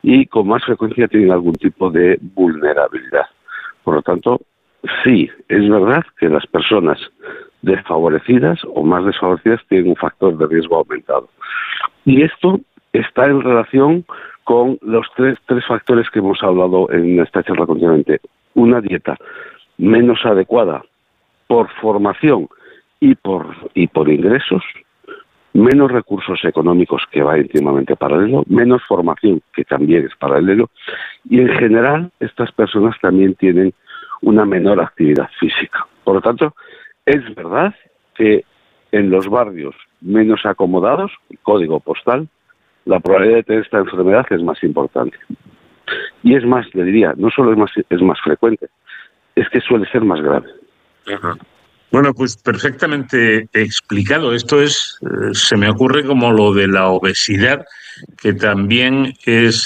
y con más frecuencia tienen algún tipo de vulnerabilidad. Por lo tanto, sí, es verdad que las personas desfavorecidas o más desfavorecidas tienen un factor de riesgo aumentado. Y esto está en relación con los tres factores que hemos hablado en esta charla continuamente. Una dieta menos adecuada por formación y por ingresos, menos recursos económicos, que va íntimamente paralelo, menos formación, que también es paralelo, y en general estas personas también tienen una menor actividad física. Por lo tanto, es verdad que en los barrios menos acomodados, código postal, la probabilidad de tener esta enfermedad es más importante. Y es más, le diría, no solo es más frecuente, es que suele ser más grave. Ajá. Bueno, pues perfectamente explicado. Esto es, se me ocurre como lo de la obesidad, que también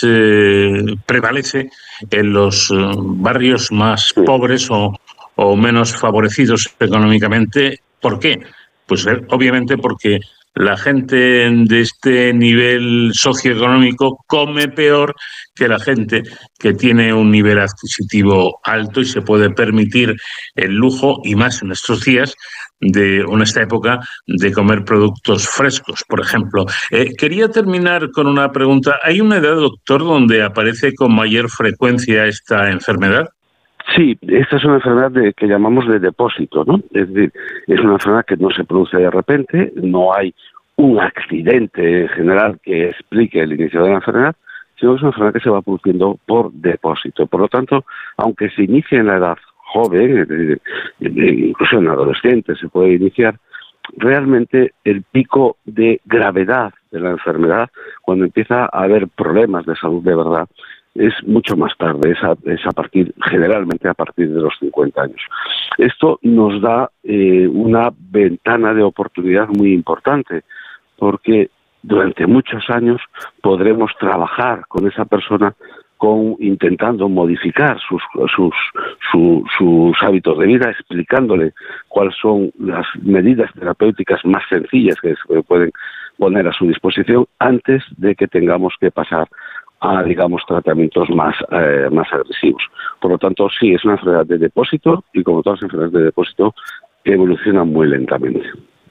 prevalece en los barrios más pobres o menos favorecidos económicamente. ¿Por qué? Pues obviamente porque la gente de este nivel socioeconómico come peor que la gente que tiene un nivel adquisitivo alto y se puede permitir el lujo, y más en estos días, en esta época, de comer productos frescos, por ejemplo. Quería terminar con una pregunta. ¿Hay una edad, doctor, donde aparece con mayor frecuencia esta enfermedad? Sí, esta es una enfermedad que llamamos de depósito, ¿no? Es decir, es una enfermedad que no se produce de repente, no hay un accidente en general que explique el inicio de la enfermedad, sino que es una enfermedad que se va produciendo por depósito. Por lo tanto, aunque se inicie en la edad joven, es decir, incluso en adolescentes se puede iniciar, realmente el pico de gravedad de la enfermedad, cuando empieza a haber problemas de salud de verdad, es mucho más tarde, generalmente a partir de los 50 años. Esto nos da una ventana de oportunidad muy importante, porque durante muchos años podremos trabajar con esa persona intentando modificar sus hábitos de vida, explicándole cuáles son las medidas terapéuticas más sencillas que se pueden poner a su disposición antes de que tengamos que pasar a, digamos, tratamientos más agresivos. Por lo tanto, sí, es una enfermedad de depósito y, como todas las enfermedades de depósito, evolucionan muy lentamente.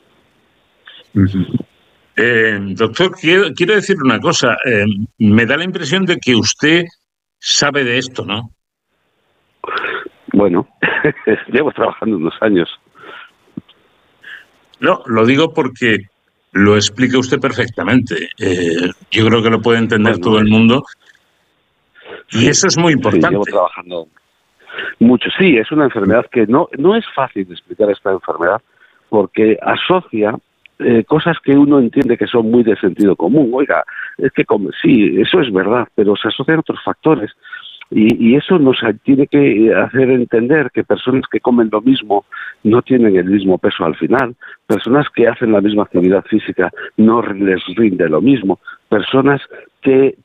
Doctor, quiero decir una cosa. Me da la impresión de que usted sabe de esto, ¿no? Bueno, llevo trabajando unos años. No, lo digo porque lo explica usted perfectamente. Yo creo que lo puede entender todo el mundo. Y sí, eso es muy importante. Sí, llevo trabajando mucho. Sí, es una enfermedad que no es fácil de explicar, esta enfermedad, porque asocia cosas que uno entiende que son muy de sentido común. Oiga, es que sí, eso es verdad, pero se asocian otros factores. Y eso nos tiene que hacer entender que personas que comen lo mismo no tienen el mismo peso al final, personas que hacen la misma actividad física no les rinde lo mismo, personas que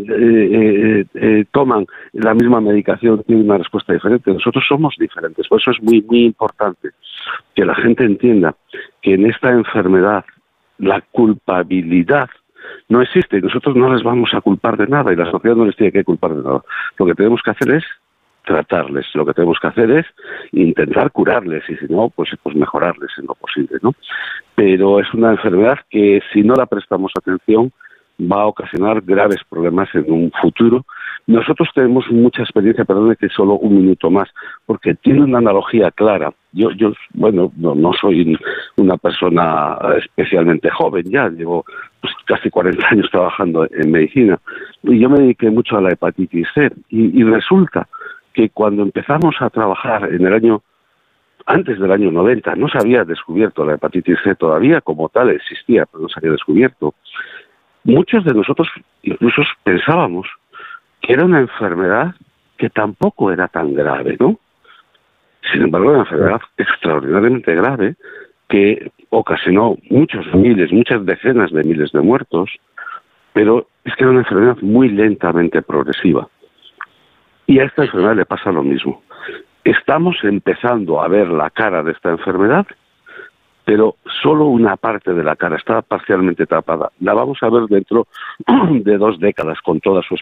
toman la misma medicación tienen una respuesta diferente. Nosotros somos diferentes, por eso es muy, muy importante que la gente entienda que en esta enfermedad la culpabilidad no existe, nosotros no les vamos a culpar de nada y la sociedad no les tiene que culpar de nada. Lo que tenemos que hacer es tratarles, lo que tenemos que hacer es intentar curarles y si no, pues mejorarles en lo posible, ¿no? Pero es una enfermedad que si no la prestamos atención va a ocasionar graves problemas en un futuro. Nosotros tenemos mucha experiencia, perdón que solo un minuto más, porque tiene una analogía clara. Yo bueno, no soy una persona especialmente joven, ya llevo casi 40 años trabajando en medicina, y yo me dediqué mucho a la hepatitis C, y resulta que cuando empezamos a trabajar antes del año 90, no se había descubierto la hepatitis C todavía, como tal existía, pero no se había descubierto. Muchos de nosotros incluso pensábamos que era una enfermedad que tampoco era tan grave, ¿no? Sin embargo, era una enfermedad extraordinariamente grave que ocasionó muchas decenas de miles de muertos, pero es que era una enfermedad muy lentamente progresiva. Y a esta enfermedad le pasa lo mismo. Estamos empezando a ver la cara de esta enfermedad, pero solo una parte de la cara está parcialmente tapada. La vamos a ver dentro de 2 décadas con toda su